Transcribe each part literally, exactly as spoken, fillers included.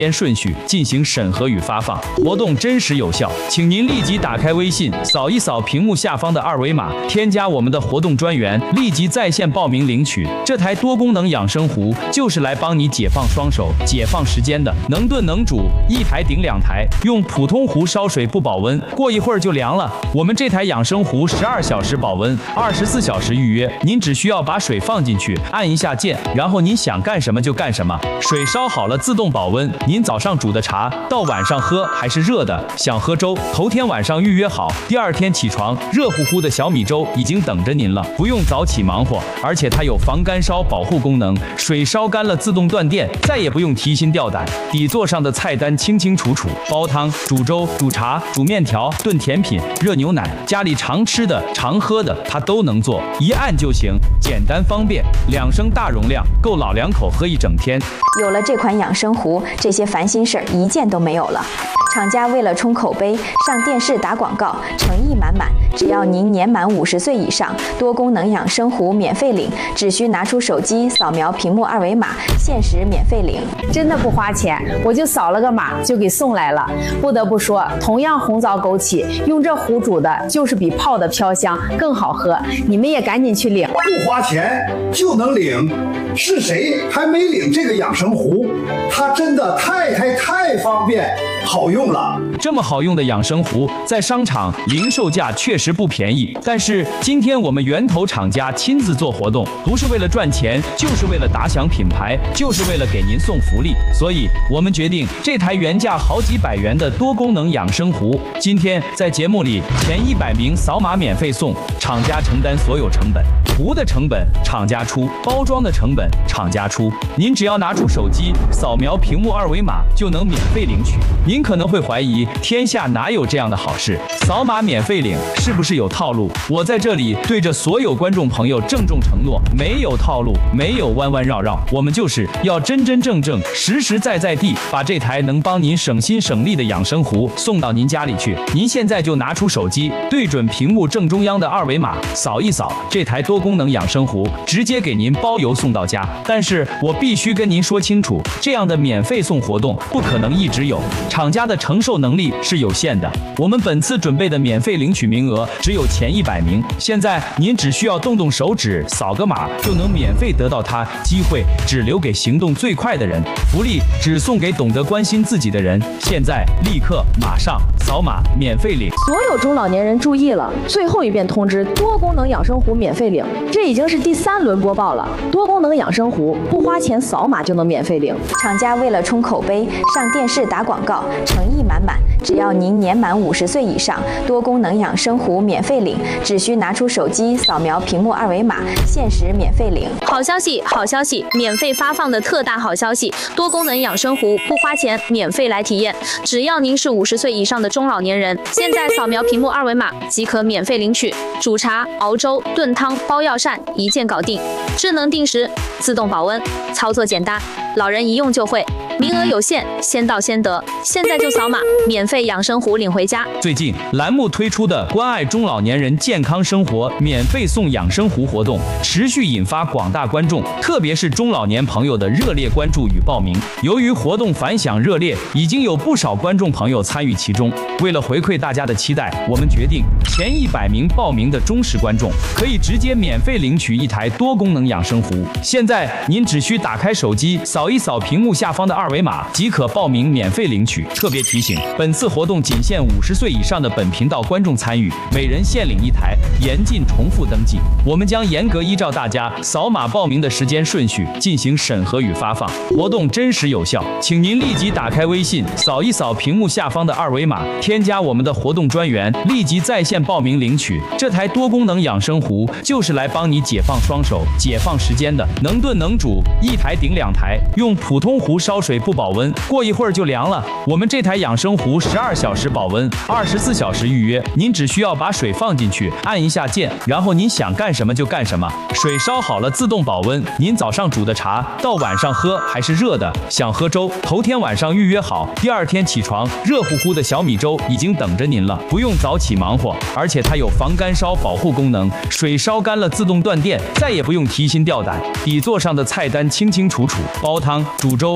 间顺序进行审核与发放，活动真实有效，请您立即打开微信，扫一扫屏幕下方的二维码，添加我们的活动专员，立即在线报名领取。这台多功能养生壶就是来帮你解放双手、解放时间的，能炖能煮，一台顶两台。用普通壶烧水不保温，过一会儿就凉了。我们这台养生壶十二小时保温，二十四小时预约。您只需要把水放进去，按一下键，然后您想干什么就干什么。水烧好了自动保温，您早上煮的茶到晚上喝还是热的。想喝粥，头天晚上预约好，第二天起床，热乎乎的小米粥已经等着您了，不用早起忙活。而且它有防干烧保护功能，水烧干了自动断电，再也不用提心吊胆。底座上的菜单清清楚楚，煲汤、煮粥、煮茶、煮面条、炖甜品、热牛奶，家里常吃的、常喝的，它都能做，一按就行，简单方便。两升大容量，够老两口喝一整天。 有了这款养生壶，这些烦心事儿一件都没有了。厂家为了冲口碑，上电视打广告，诚意满满。只要您年满五十岁以上，多功能养生壶免费领，只需拿出手机扫描屏幕二维码，限时免费领。 真的不花钱，我就扫了个码就给送来了。不得不说，同样红枣枸杞，用这壶煮的就是比泡的飘香更好喝。你们也赶紧去领， 不花钱就能领。是谁还没领这个养生壶？它真的太太太方便好用了。 这么好用的养生壶，在商场零售价确实不便宜，但是今天我们源头厂家亲自做活动，不是为了赚钱，就是为了打响品牌，就是为了给您送福利。所以我们决定，这台原价好几百元的多功能养生壶，今天在节目里前一百名扫码免费送，厂家承担所有成本。壶的成本厂家出，包装的成本厂家出，您只要拿出手机扫描屏幕二维码就能免费领取。您可能会怀疑，天下哪有这样的好事？扫码免费领是不是有套路？我在这里对着所有观众朋友郑重承诺，没有套路，没有弯弯绕绕，我们就是要真真正正、实实在在地把这台能帮您省心省力的养生壶送到您家里去。您现在就拿出手机，对准屏幕正中央的二维码，扫一扫，这台多功能养生壶直接给您包邮送到家。但是我必须跟您说清楚，这样的免费送活动不可能一直有，厂家的承受能力是有限的。我们本次准备的免费领取名额只有前一百名，现在您只需要动动手指，扫个码就能免费得到它，机会只留给行动最快的人，福利只送给懂得关心自己的人。现在立刻马上扫码免费领！ 所有中老年人注意了，最后一遍通知，多功能养生壶免费领，这已经是第三轮播报了。多功能养生壶不花钱，扫码就能免费领。 厂家为了冲口碑，上电视打广告，诚意满满。只要您年满五十岁以上，多功能养生壶免费领，只需拿出手机扫描屏幕二维码，限时免费领。 好消息，好消息！免费发放的特大好消息！多功能养生壶不花钱，免费来体验。只要您是五十岁以上的中老年人，现在扫描屏幕二维码即可免费领取。煮茶、熬粥、炖汤、包药膳，一键搞定。智能定时，自动保温，操作简单，老人一用就会。名额有限，先到先得，现在就扫码，免费养生壶领回家。 最近栏目推出的关爱中老年人健康生活免费送养生壶活动，持续引发广大观众，特别是中老年朋友的热烈关注与报名。由于活动反响热烈，已经有不少观众朋友参与其中。为了回馈大家的期待，我们决定前一百名报名的忠实观众可以直接免费领取一台多功能养生壶。现在您只需打开手机，扫一扫屏幕下方的二维码即可报名免费领取。特别提醒，本次活动仅限五十岁以上的本频道观众参与，每人限领一台，严禁重复登记。我们将严格依照大家扫码报名的时间顺序进行审核与发放，活动真实有效，请您立即打开微信，扫一扫屏幕下方的二维码，添加我们的活动专员，立即在线报名领取。这台多功能养生壶就是来帮你解放双手、解放时间的，能炖能煮，一台顶两台。用普通壶烧水不保温，过一会儿就凉了。我们这台养生壶十二小时保温，二十四小时预约。您只需要把水放进去，按一下键，然后您想干什么就干什么。水烧好了自动保温，您早上煮的茶到晚上喝还是热的。想喝粥，头天晚上预约好，第二天起床，热乎乎的小米粥已经等着您了，不用早起忙活。而且它有防干烧保护功能，水烧干了自动断电，再也不用提心吊胆。底座上的菜单清清楚楚，煲汤、煮粥、煮茶、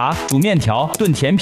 茶、煮面条、炖甜品。